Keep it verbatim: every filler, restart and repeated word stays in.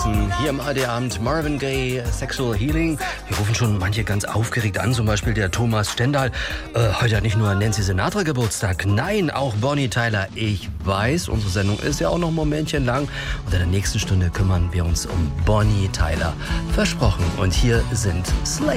Herzen. Hier im A R D-Abend Marvin Gaye, Sexual Healing. Wir rufen schon manche ganz aufgeregt an, zum Beispiel der Thomas Stendal. Äh, heute hat nicht nur Nancy Sinatra Geburtstag, nein, auch Bonnie Tyler. Ich weiß, unsere Sendung ist ja auch noch ein Momentchen lang. Und in der nächsten Stunde kümmern wir uns um Bonnie Tyler. Versprochen. Und hier sind Slay.